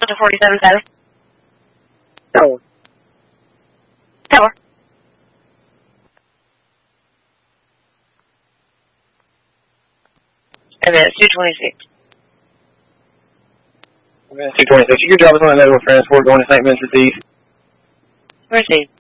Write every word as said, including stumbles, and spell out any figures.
Delta forty-seven seven. Tower. Tower. Advance two twenty-six. Advance two twenty-six. Your job is on that medical transport going to Saint Vincent East. Received.